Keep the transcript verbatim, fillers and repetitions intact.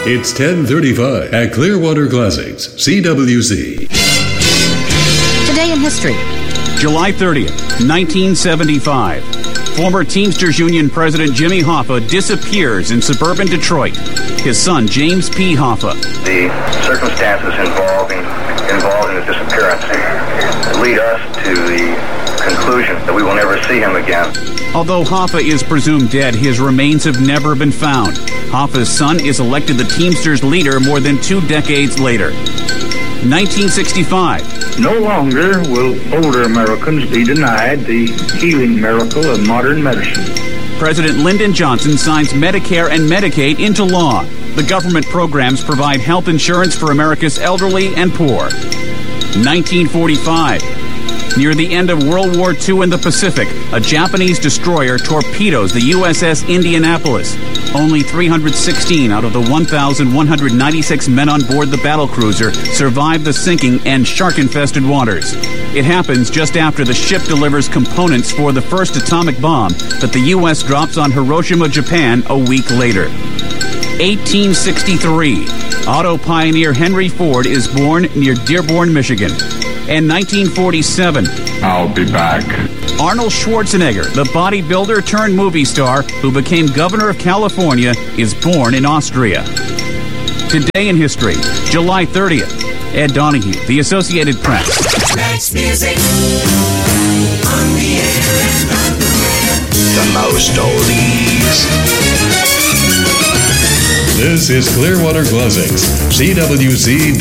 It's ten thirty-five at Clearwater Classics, C W C. Today in history. July thirtieth, nineteen seventy-five. Former Teamsters Union President Jimmy Hoffa disappears in suburban Detroit. His son, James P. Hoffa. The circumstances involving involved in his disappearance lead us to the conclusion that we will never see him again. Although Hoffa is presumed dead, his remains have never been found. Hoffa's son is elected the Teamsters leader more than two decades later. nineteen sixty-five. No longer will older Americans be denied the healing miracle of modern medicine. President Lyndon Johnson signs Medicare and Medicaid into law. The government programs provide health insurance for America's elderly and poor. nineteen forty-five. Near the end of World War Two in the Pacific, a Japanese destroyer torpedoes the U S S Indianapolis. Only three hundred sixteen out of the one thousand one hundred ninety-six men on board the battlecruiser survived the sinking and shark-infested waters. It happens just after the ship delivers components for the first atomic bomb that the U S drops on Hiroshima, Japan, a week later. eighteen sixty-three. Auto pioneer Henry Ford is born near Dearborn, Michigan. And nineteen forty-seven. I'll be back. Arnold Schwarzenegger, the bodybuilder turned movie star who became governor of California, is born in Austria. Today in history, July thirtieth. Ed Donahue, The Associated Press. Tracks music on the air and on the web. The most oldies. This is Clearwater Classics, C W C